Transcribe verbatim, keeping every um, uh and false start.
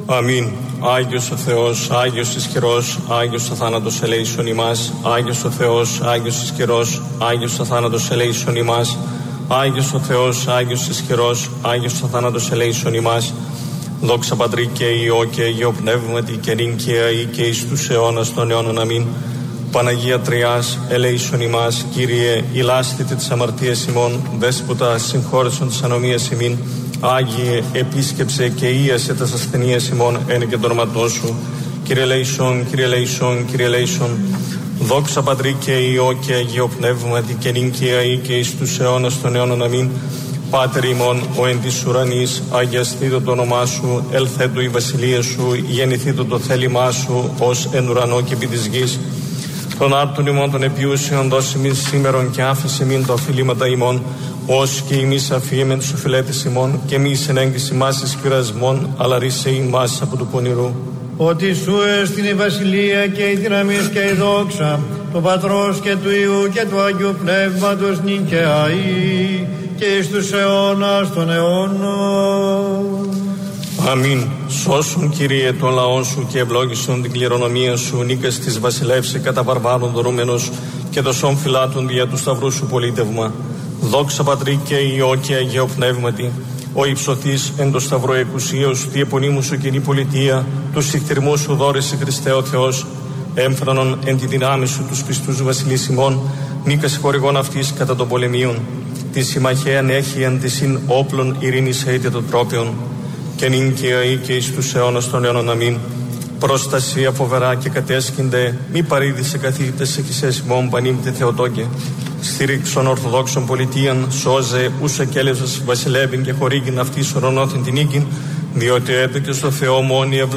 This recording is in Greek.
Αμήν. Άγιος ο Θεός, Άγιος ισχυρός, Άγιος ο θάνατος ελέησον ημάς. Άγιος ο Θεός, Άγιος ισχυρός, Άγιος ο θάνατος ελέησον ημάς. Άγιος ο Θεός, Άγιος ισχυρός, Άγιος ο θάνατος ελέησον ημάς. Δόξα Πατρί και Υιό και Αγίο Πνεύματι και νυν και αεί και εις τους αιώνας των αιώνων. Αμήν. Παναγία Τριάς, ελέησον ημάς. Κύριε, ηλάσθητε τις αμαρτίες ημών, Δέσποτα, συγχώρεσον τις ανομίες ημίν. Άγιε, επίσκεψε και ίασε τας ασθενείες ημών εν και το όνοματό σου. Κύριε ελέησον, Κύριε ελέησον, Κύριε ελέησον. Δόξα Πατρί και Υιό και Αγίο Πνεύματι και νυν και αεί και εις τους αιώνας των αιώνων. Αμήν. Πάτερ ημών, ο εν της ουρανής, αγιαστήτω το όνομά σου, ελθέτω η βασιλεία σου, γεννηθήτω το θέλημά σου, ως εν ουρανό και επί της γης. Των άρτων ημών των επιούσιων δώσει μην σήμερον και άφησε μην τα οφειλήματα ημών, ως και ημείς αφιέμεν τους οφειλέτες ημών, και μη εν έγκριση μας εις πειρασμών, αλλά ρίσε ημάς από του πονηρού. Ότι σου εστιν η βασιλεία και η δύναμις και η δόξα, του Πατρός και του Υιού και του Αγίου Πνεύματος νυν και αεί, και εις τους αιώνας των αιώνων. Αμήν. Σώσον, Κύριε, τον λαό σου και ευλόγησον την κληρονομία σου, νίκας της βασιλεύσε κατά βαρβάρων δωρούμενος και δοσών φυλάτων δια του σταυρού σου πολίτευμα. Δόξα Πατρί και Υιό και Αγίο Πνεύματι, ο υψωθής εν το σταυρό εκουσίως, τη επωνύμου σου κοινή πολιτεία, του συχτηρμού σου δώρεσαι Χριστέ ο Θεός, έμφρανον εν τη δυνάμει σου τους πιστούς βασιλείς ημών, νίκας χορηγών αυτής κατά των πολεμίων. Τη συμμαχαίαν έχει εν τη συν όπλων ειρήνης αίτια των τρόπιων, και νυν και αεί και εις τους αιώνας των αιώνων. Αμήν. Προστασία φοβερά και κατέσχυνται, μη παρήδησε καθήτες εκεισές ημών πανύμητε Θεοτόκε. Στήριξον Ορθοδόξων πολιτείαν, σώζε ούσα κέλευσας βασιλεύειν και χορήγην αυτής ορονόθεν την νίκην, διότι έτεκε στο Θεό μόνη ευλογία.